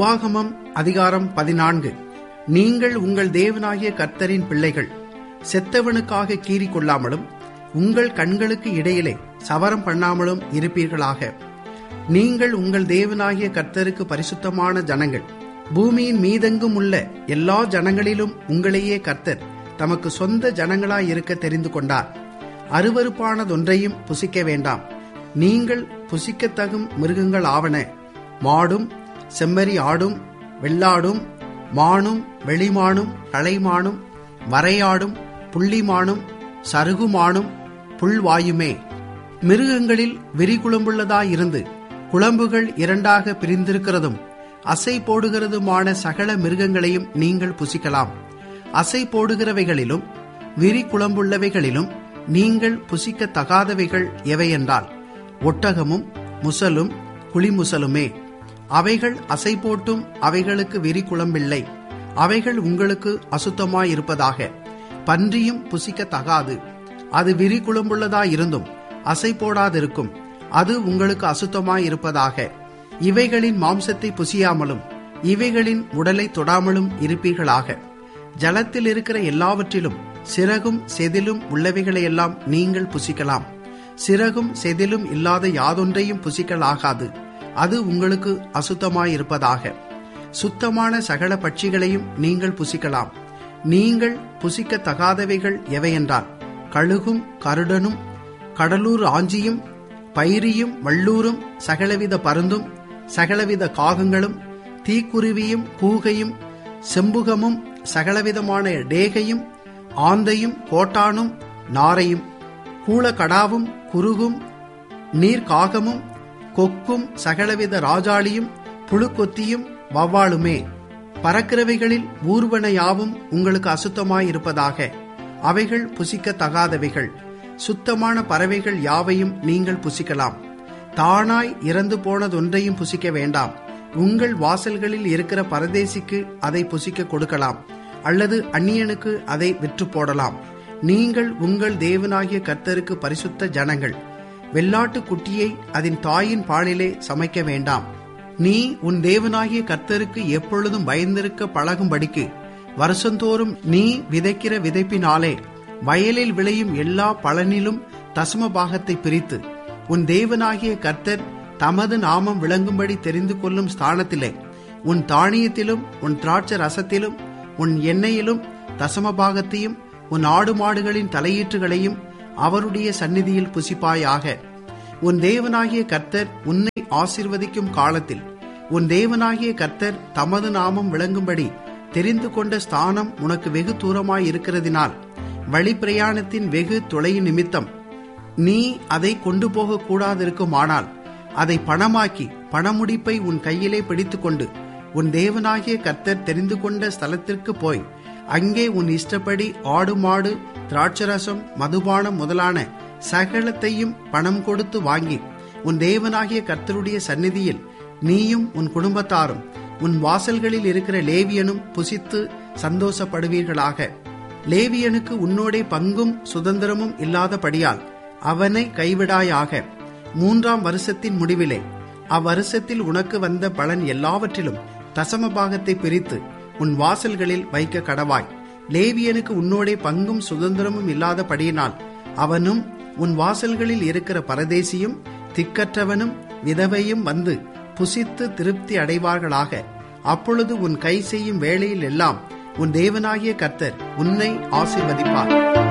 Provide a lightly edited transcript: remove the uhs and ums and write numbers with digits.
உபாகமம் அதிகாரம் 14. நீங்கள் உங்கள் தேவனாகிய கர்த்தரின் பிள்ளைகள், செத்தவனுக்காக கீறிக் கொள்ளாமலும் உங்கள் கண்களுக்கு இடையிலே சவரம் பண்ணாமலும் இருப்பீர்களாக. நீங்கள் உங்கள் தேவனாகிய கர்த்தருக்கு பரிசுத்தமான ஜனங்கள். பூமியின் மீதெங்கும் உள்ள எல்லா ஜனங்களிலும் உங்களையே கர்த்தர் தமக்கு சொந்த ஜனங்களாயிருக்க தெரிந்து கொண்டார். அருவருப்பானதொன்றையும் புசிக்க வேண்டாம். நீங்கள் புசிக்கத்தகும் மிருகங்கள் ஆவன: மாடும், செம்மறி ஆடும், வெள்ளாடும், மானும், வெளிமானும், களைமானும், வரையாடும், புள்ளிமானும், சருகுமானும், புல்வாயுமே. மிருகங்களில் விரிகுளம்புள்ளதாயிருந்து குளம்புகள் இரண்டாக பிரிந்திருக்கிறதும் அசை போடுகிறதுமான சகல மிருகங்களையும் நீங்கள் புசிக்கலாம். அசை போடுகிறவைகளிலும் விரிகுளம்புள்ளவைகளிலும் நீங்கள் புசிக்கத்தகாதவைகள் எவையென்றால் ஒட்டகமும் முசலும் குளிமுசலுமே. அவைகள் அசை போட்டும் அவைகளுக்கு விரிகுளம்பில்லை. அவைகள் உங்களுக்கு அசுத்தமாயிருப்பதாக. பன்றியும் புசிக்கத்தகாது. அது விரிகுளம்புள்ளதாயிருந்தும் அசை போடாதிருக்கும். அது உங்களுக்கு அசுத்தமாயிருப்பதாக. இவைகளின் மாம்சத்தை புசியாமலும் இவைகளின் உடலை தொடாமலும் இருப்பீர்களாக. ஜலத்தில் இருக்கிற எல்லாவற்றிலும் சிறகும் செதிலும் உள்ளவைகளையெல்லாம் நீங்கள் புசிக்கலாம். சிறகும் செதிலும் இல்லாத யாதொன்றையும் புசிக்கலாகாது. அது உங்களுக்கு அசுத்தமாயிருப்பதாக. சுத்தமான சகல பட்சிகளையும் நீங்கள் புசிக்கலாம். நீங்கள் புசிக்கத்தகாதவைகள் எவையென்றால் கழுகும், கருடனும், கடலூர் ஆஞ்சியும், பைரியும், வள்ளூரும், சகலவித பருந்தும், சகலவித காகங்களும், தீக்குருவியும், கூகையும், செம்புகமும், சகலவிதமான டேகையும், ஆந்தையும், கோட்டானும், நாரையும், கூளக்கடாவும், குருகும், நீர்காகமும், கொக்கும், சகலவித ராஜாளியும், புழுக்கொத்தியும், வவ்வாளுமே. பறக்கிறவைகளில் ஊர்வன யாவும் உங்களுக்கு அசுத்தமாயிருப்பதாக. அவைகள் புசிக்கத்தகாதவைகள். சுத்தமான பறவைகள் யாவையும் நீங்கள் புசிக்கலாம். தானாய் இறந்து போனதொன்றையும் புசிக்க வேண்டாம். உங்கள் வாசல்களில் இருக்கிற பரதேசிக்கு அதை புசிக்க கொடுக்கலாம், அல்லது அந்நியனுக்கு அதை விற்று போடலாம். நீங்கள் உங்கள் தேவனாகிய கர்த்தருக்கு பரிசுத்த ஜனங்கள். வெள்ளாட்டு குட்டியை அதன் தாயின் பாலிலே சமைக்க வேண்டாம். நீ உன் தேவனாகிய கர்த்தருக்கு எப்பொழுதும் பயந்திருக்க பழகும்படிக்கு வருஷந்தோறும் நீ விதைக்கிற விதைப்பினாலே வயலில் விளையும் எல்லா பலனிலும் தசம பாகத்தை பிரித்து உன் தேவனாகிய கர்த்தர் தமது நாமம் விளங்கும்படி தெரிந்து கொள்ளும் ஸ்தானத்திலே உன் தானியத்திலும் உன் திராட்சை ரசத்திலும் உன் எண்ணெயிலும் தசம பாகத்தையும் உன் ஆடு மாடுகளின் தலையீற்றுகளையும் அவருடைய சந்நிதியில் புசிப்பாயாக. உன் தேவனாகிய கர்த்தர் உன்னை ஆசீர்வதிக்கும் காலத்தில் உன் தேவனாகிய கர்த்தர் தமது நாமம் விளங்கும்படி தெரிந்து கொண்ட ஸ்தானம் உனக்கு வெகு தூரமாயிருக்கிறதினால் வழி பிரயாணத்தின் வெகு தொலையின் நிமித்தம் நீ அதை கொண்டு போக கூடாதிருக்குமானால் அதை பணமாக்கி பணமுடிப்பை உன் கையிலே பிடித்துக்கொண்டு உன் தேவனாகிய கர்த்தர் தெரிந்து கொண்ட ஸ்தலத்திற்கு போய் அங்கே உன் இஷ்டப்படி ஆடு மாடு திராட்சரசம் மதுபானம் முதலான சகலத்தையும் பணம் கொடுத்து வாங்கி உன் தேவனாகிய கர்த்தருடைய சந்நிதியில் நீயும் உன் குடும்பத்தாரும் உன் வாசல்களில் இருக்கிற லேவியனும் புசித்து சந்தோஷப்படுவீர்களாக. லேவியனுக்கு உன்னோடே பங்கும் சுதந்திரமும் இல்லாதபடியால் அவனை கைவிடாயாக. 3ஆம் வருஷத்தின் முடிவிலே அவ்வருஷத்தில் உனக்கு வந்த பலன் எல்லாவற்றிலும் தசம பாகத்தை பிரித்து உன் வாசல்களில் வைக்க கடவாய். லேவியனுக்கு உன்னோடே பங்கும் சுதந்திரமும் இல்லாதபடியினால் அவனும் உன் வாசல்களில் இருக்கிற பரதேசியும் திக்கற்றவனும் விதவையும் வந்து புசித்து திருப்தி அடைவார்களாக. அப்பொழுது உன் கை செய்யும் வேளையில் எல்லாம் உன் தேவனாகிய கர்த்தர் உன்னை ஆசீர்வதிப்பார்.